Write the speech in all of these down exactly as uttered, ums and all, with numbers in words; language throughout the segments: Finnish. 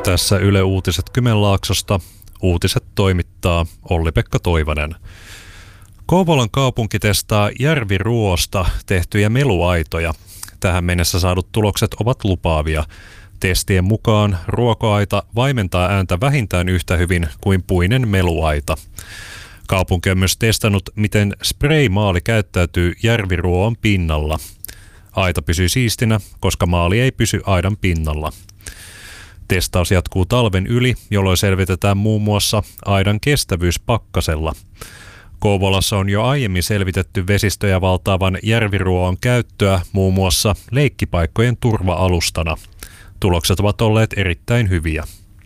Tässä Yle Uutiset Kymenlaaksosta. Uutiset toimittaa Olli-Pekka Toivanen. Kouvolan kaupunki testaa järviruosta tehtyjä meluaitoja. Tähän mennessä saadut tulokset ovat lupaavia. Testien mukaan ruokoaita vaimentaa ääntä vähintään yhtä hyvin kuin puinen meluaita. Kaupunki on myös testannut, miten spraymaali käyttäytyy järviruoon pinnalla. Aita pysyy siistinä, koska maali ei pysy aidan pinnalla. Testaus jatkuu talven yli, jolloin selvitetään muun muassa aidan kestävyys pakkasella. Kouvolassa on jo aiemmin selvitetty vesistöjä valtaavan järviruoon käyttöä muun muassa leikkipaikkojen turva-alustana. Tulokset ovat olleet erittäin hyviä.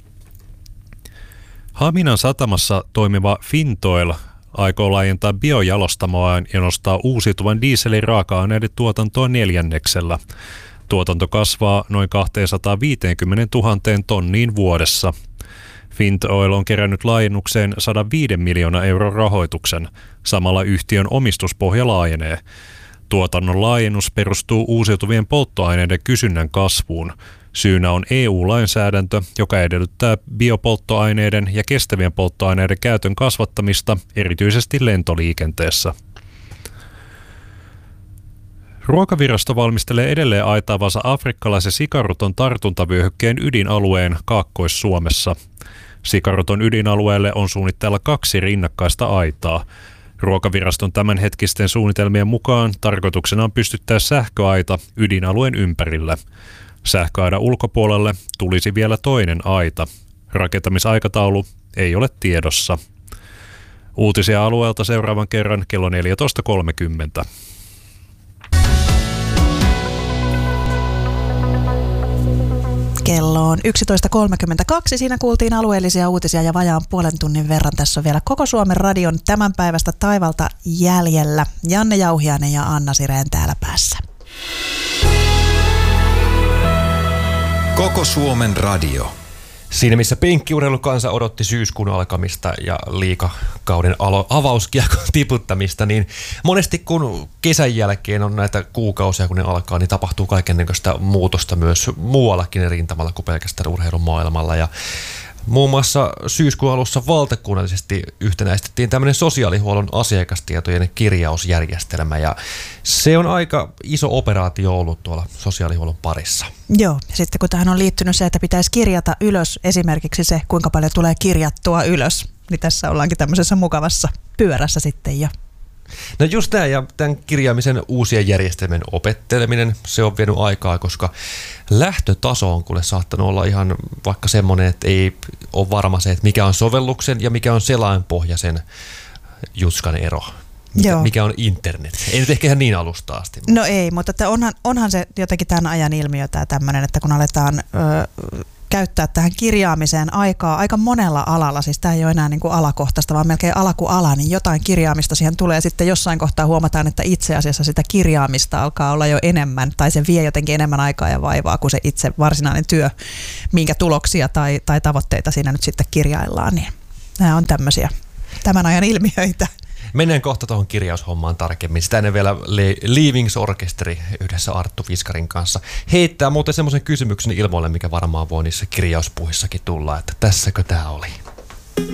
Haminan satamassa toimiva Fintoil aikoo laajentaa biojalostamoaan ja nostaa uusiutuvan dieselin raaka-aineiden tuotantoa neljänneksellä. Tuotanto kasvaa noin kaksisataaviisikymmentätuhatta tonniin vuodessa. Fintoil on kerännyt laajennukseen sata viisi miljoonaa euron rahoituksen. Samalla yhtiön omistuspohja laajenee. Tuotannon laajennus perustuu uusiutuvien polttoaineiden kysynnän kasvuun. Syynä on E U-lainsäädäntö, joka edellyttää biopolttoaineiden ja kestävien polttoaineiden käytön kasvattamista erityisesti lentoliikenteessä. Ruokavirasto valmistelee edelleen aitaavansa afrikkalaisen sikaruton tartuntavyöhykkeen ydinalueen Kaakkois-Suomessa. Sikaruton ydinalueelle on suunnitteilla kaksi rinnakkaista aitaa. Ruokaviraston tämänhetkisten suunnitelmien mukaan tarkoituksena on pystyttää sähköaita ydinalueen ympärille. Sähköaidan ulkopuolelle tulisi vielä toinen aita. Rakentamisaikataulu ei ole tiedossa. Uutisia alueelta seuraavan kerran kello neljätoista kolmekymmentä. Kello on yksitoista kolmekymmentäkaksi. Siinä kuultiin alueellisia uutisia ja vajaan puolen tunnin verran. Tässä on vielä koko Suomen radion tämän päivästä taivalta jäljellä. Janne Jauhiainen ja Anna Sireen täällä päässä. Koko Suomen radio. Siinä missä penkkiurheilukansa odotti syyskuun alkamista ja liigakauden alo- avauskiekon tiputtamista, niin monesti kun kesän jälkeen on näitä kuukausia, kun ne alkaa, niin tapahtuu kaikennäköistä muutosta myös muuallakin rintamalla kuin pelkästään urheilumaailmalla. Ja muun muassa syyskuun alussa valtakunnallisesti yhtenäistettiin tämmöinen sosiaalihuollon asiakastietojen kirjausjärjestelmä, ja se on aika iso operaatio ollut tuolla sosiaalihuollon parissa. Joo, ja sitten kun tähän on liittynyt se, että pitäisi kirjata ylös esimerkiksi se, kuinka paljon tulee kirjattua ylös, niin tässä ollaankin tämmöisessä mukavassa pyörässä sitten jo. No just tämä, ja tämän kirjaamisen uusien järjestelmien opetteleminen, se on vienyt aikaa, koska lähtötaso on kuule saattanut olla ihan vaikka semmoinen, että ei ole varma se, että mikä on sovelluksen ja mikä on selainpohjaisen jutskan ero. Mikä, mikä on internet? Ei nyt ehkä ihan niin alusta asti. No ei, mutta että onhan, onhan se jotenkin tämän ajan ilmiö tämä tämmöinen, että kun aletaan Ö, käyttää tähän kirjaamiseen aikaa aika monella alalla, siis tämä ei ole enää niin kuin alakohtaista, vaan melkein ala kuin ala, niin jotain kirjaamista siihen tulee. Sitten jossain kohtaa huomataan, että itse asiassa sitä kirjaamista alkaa olla jo enemmän, tai se vie jotenkin enemmän aikaa ja vaivaa kuin se itse varsinainen työ, minkä tuloksia tai, tai tavoitteita siinä nyt sitten kirjaillaan. Niin nämä on tämmöisiä tämän ajan ilmiöitä. Mennään kohta tuohon kirjaushommaan tarkemmin. Sitä ennen vielä Leavings-orkesteri yhdessä Arttu Fiskarin kanssa heittää muuten semmoisen kysymyksen ilmoille, mikä varmaan voi niissä kirjauspuhissakin tulla, että tässäkö tämä oli?